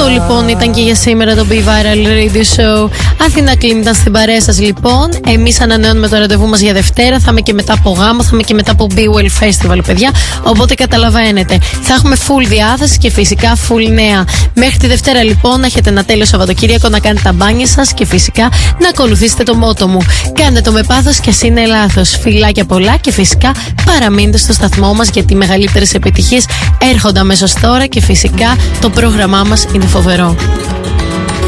Αυτό λοιπόν ήταν και για σήμερα το Be Viral Radio Show. Αθήνα Κλίν ήταν στην παρέα σας λοιπόν. Εμείς ανανεώνουμε το ραντεβού μας για Δευτέρα. Θα είμαι και μετά από γάμο, θα είμαι και μετά από Be Well Festival, παιδιά. Οπότε καταλαβαίνετε, θα έχουμε full διάθεση και φυσικά full νέα. Μέχρι τη Δευτέρα λοιπόν να έχετε ένα τέλειο Σαββατοκύριακο, να κάνετε τα μπάνια σας και φυσικά να ακολουθήσετε το μότο μου. Κάντε το με πάθος και ας είναι λάθος. Φιλάκια πολλά και φυσικά παραμείνετε στο σταθμό μας, γιατί οι μεγαλύτερες επιτυχίες έρχονται αμέσως τώρα και φυσικά το πρόγραμμά μας είναι φοβερό.